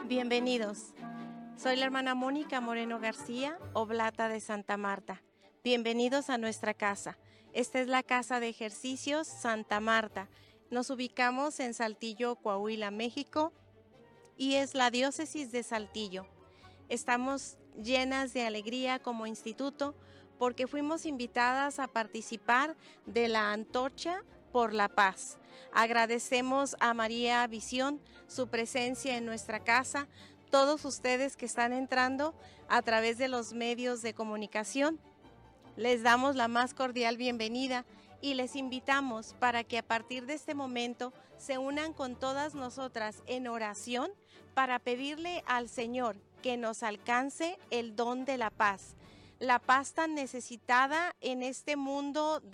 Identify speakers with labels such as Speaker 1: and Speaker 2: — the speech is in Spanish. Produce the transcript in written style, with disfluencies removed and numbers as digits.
Speaker 1: Bienvenidos. Soy la hermana Mónica Moreno García, Oblata de Santa Marta. Bienvenidos a nuestra casa. Esta es la Casa de Ejercicios Santa Marta. Nos ubicamos en Saltillo, Coahuila, México, y es la diócesis de Saltillo. Estamos llenas de alegría como instituto porque fuimos invitadas a participar de la Antorcha por la Paz. Agradecemos a María Visión su presencia en nuestra casa, todos ustedes que están entrando a través de los medios de comunicación. Les damos la más cordial bienvenida y les invitamos para que a partir de este momento se unan con todas nosotras en oración para pedirle al Señor que nos alcance el don de la paz tan necesitada en este mundo